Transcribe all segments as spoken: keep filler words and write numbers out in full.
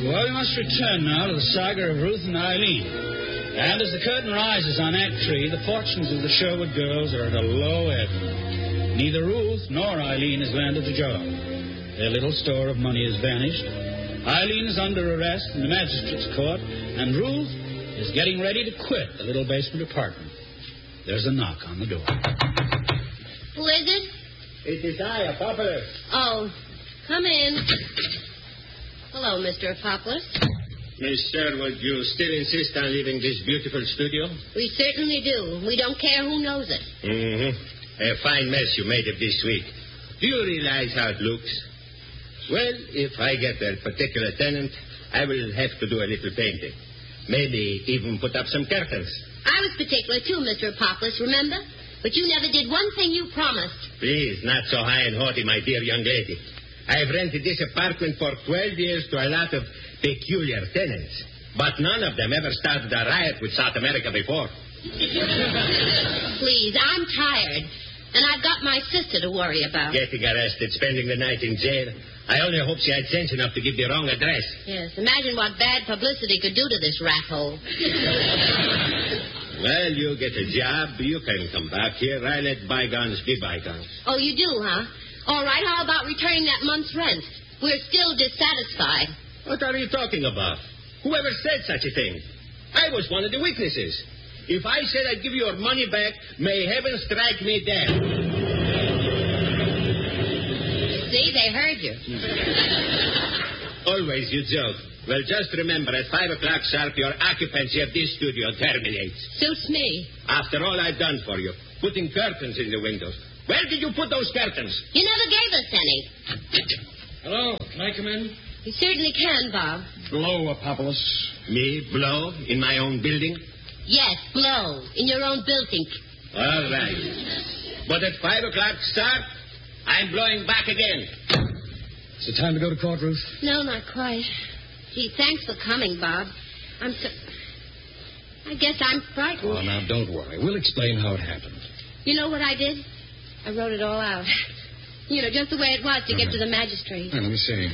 Well, we must return now to the saga of Ruth and Eileen. And as the curtain rises on Act Three, the fortunes of the Sherwood girls are at a low ebb. Neither Ruth nor Eileen has landed a job. Their little store of money has vanished. Eileen is under arrest in the magistrate's court, and Ruth is getting ready to quit the little basement apartment. There's a knock on the door. Who is it? It is I, Apopolis. Oh, come in. Hello, Mister Apopolis. Miss Sherwood, you still insist on leaving this beautiful studio? We certainly do. We don't care who knows it. Mm-hmm. A fine mess you made of this week. Do you realize how it looks? Well, if I get a particular tenant, I will have to do a little painting. Maybe even put up some curtains. I was particular, too, Mister Apopolis, remember? But you never did one thing you promised. Please, not so high and haughty, my dear young lady. I've rented this apartment for twelve years to a lot of peculiar tenants. But none of them ever started a riot with South America before. Please, I'm tired. And I've got my sister to worry about. Getting arrested, spending the night in jail. I only hope she had sense enough to give the wrong address. Yes, imagine what bad publicity could do to this rat hole. Well, you get a job, you can come back here. I let bygones be bygones. Oh, you do, huh? All right, how about returning that month's rent? We're still dissatisfied. What are you talking about? Whoever said such a thing? I was one of the witnesses. If I said I'd give you your money back, may heaven strike me dead. See, they heard you. Always you joke. Well, just remember, at five o'clock sharp, your occupancy of this studio terminates. Suits me. After all I've done for you, putting curtains in the windows. Where did you put those curtains? You never gave us any. Hello, can I come in? You certainly can, Bob. Blow, Apopolis. Me blow in my own building? Yes, blow. In your own building. All right. But at five o'clock sharp, I'm blowing back again. Is it time to go to court, Ruth? No, not quite. Gee, thanks for coming, Bob. I'm so... I guess I'm frightened. Oh, now, don't worry. We'll explain how it happened. You know what I did? I wrote it all out. You know, just the way it was to uh-huh. get to the magistrate. Now, let me see.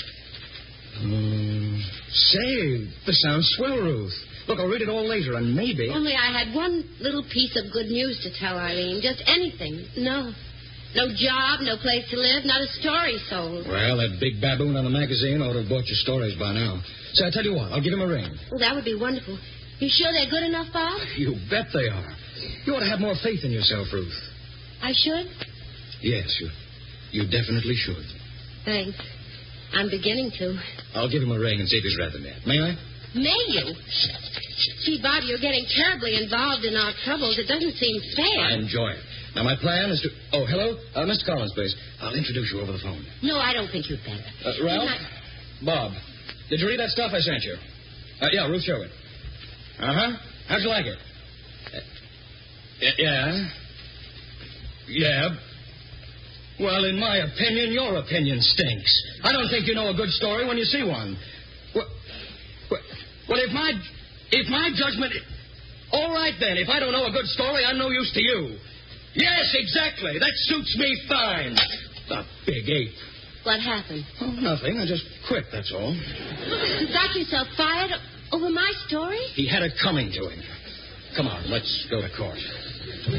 Um, say, this sounds swell, Ruth. Look, I'll read it all later, and maybe... Only I had one little piece of good news to tell Eileen. Just anything. No. No job, no place to live, not a story sold. Well, that big baboon on the magazine ought to have bought your stories by now. So I tell you what, I'll give him a ring. Well, that would be wonderful. You sure they're good enough, Bob? You bet they are. You ought to have more faith in yourself, Ruth. I should? Yes, you, you definitely should. Thanks. I'm beginning to. I'll give him a ring and see if he's rather mad. May I? May you? Gee, Bob, you're getting terribly involved in our troubles. It doesn't seem fair. I enjoy it. Now, my plan is to... Oh, hello? Uh, Mister Collins, please. I'll introduce you over the phone. No, I don't think you'd better. Uh, Ralph? Not... Bob, did you read that stuff I sent you? Uh, yeah, Ruth Sherwood. Uh-huh. How'd you like it? Uh, yeah. Yeah. Well, in my opinion, your opinion stinks. I don't think you know a good story when you see one. Well, well if my... If my judgment... All right, then. If I don't know a good story, I'm no use to you. Yes, exactly. That suits me fine. The big ape. What happened? Oh, nothing. I just quit, that's all. You got yourself fired over my story? He had it coming to him. Come on, let's go to court.